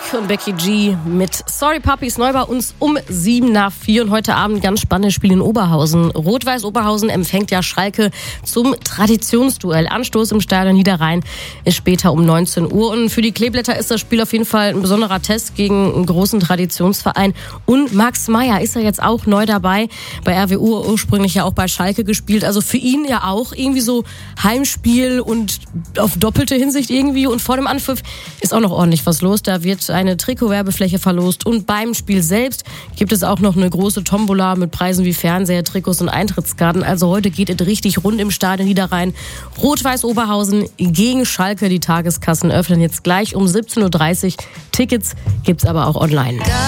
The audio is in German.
und Becky G mit Sorry Puppies, neu bei uns um 3:07 und heute Abend ganz spannendes Spiel in Oberhausen. Rot-Weiß Oberhausen empfängt ja Schalke zum Traditionsduell. Anstoß im Stadion Niederrhein ist später um 19 Uhr und für die Kleeblätter ist das Spiel auf jeden Fall ein besonderer Test gegen einen großen Traditionsverein. Und Max Meyer ist ja jetzt auch neu dabei, bei RWU ursprünglich ja auch bei Schalke gespielt, also für ihn ja auch irgendwie so Heimspiel und auf doppelte Hinsicht irgendwie, und vor dem Anpfiff ist auch noch ordentlich was los. Da wird eine Trikotwerbefläche verlost und beim Spiel selbst gibt es auch noch eine große Tombola mit Preisen wie Fernseher, Trikots und Eintrittskarten. Also heute geht es richtig rund im Stadion Niederrhein. Rot-Weiß Oberhausen gegen Schalke. Die Tageskassen öffnen jetzt gleich um 17:30 Uhr. Tickets gibt's aber auch online.